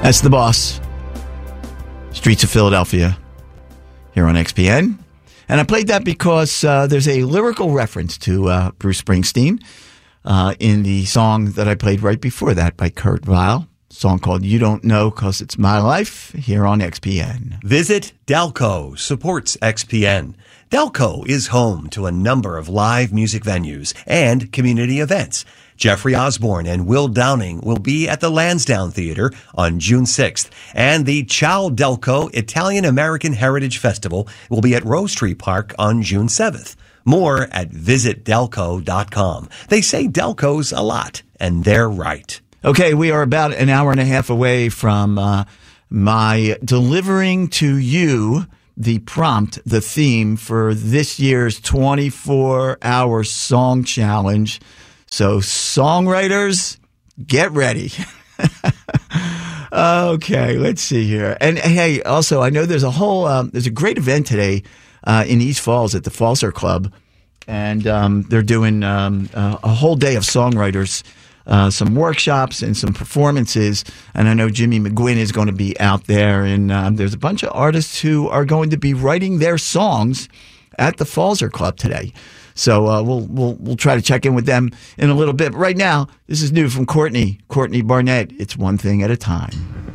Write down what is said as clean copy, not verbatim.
That's The Boss. Streets of Philadelphia here on XPN. And I played that because there's a lyrical reference to Bruce Springsteen in the song that I played right before that by Kurt Vile. Song called You Don't Know 'Cause It's My Life here on XPN. Visit Delco supports XPN. Delco is home to a number of live music venues and community events. Jeffrey Osborne and Will Downing will be at the Lansdowne Theater on June 6th, and the Ciao Delco Italian-American Heritage Festival will be at Rose Tree Park on June 7th. More at visitdelco.com. They say Delco's a lot, and they're right. Okay, we are about an hour and a half away from my delivering to you the prompt, the theme for this year's 24-hour song challenge. So, songwriters, get ready. Okay, let's see here. And hey, also, I know there's a great event today in East Falls at the Falser Club, and they're doing a whole day of songwriters. Some workshops and some performances, and I know Jimmy McGuinn is going to be out there, and there's a bunch of artists who are going to be writing their songs at the Falser Club today. So we'll try to check in with them in a little bit. But right now, this is new from Courtney Barnett. It's One Thing at a Time.